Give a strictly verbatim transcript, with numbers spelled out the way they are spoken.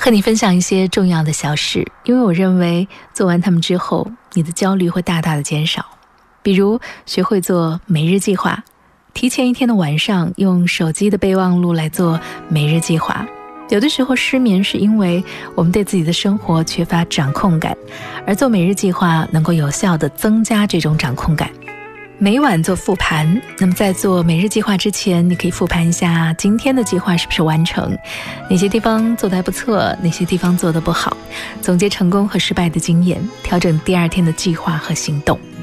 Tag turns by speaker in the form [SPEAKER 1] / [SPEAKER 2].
[SPEAKER 1] 和你分享一些重要的小事，因为我认为做完它们之后，你的焦虑会大大的减少。比如学会做每日计划，提前一天的晚上用手机的备忘录来做每日计划。有的时候失眠是因为我们对自己的生活缺乏掌控感，而做每日计划能够有效地增加这种掌控感。每晚做复盘，那么在做每日计划之前，你可以复盘一下今天的计划是不是完成，哪些地方做得还不错，哪些地方做得不好，总结成功和失败的经验，调整第二天的计划和行动。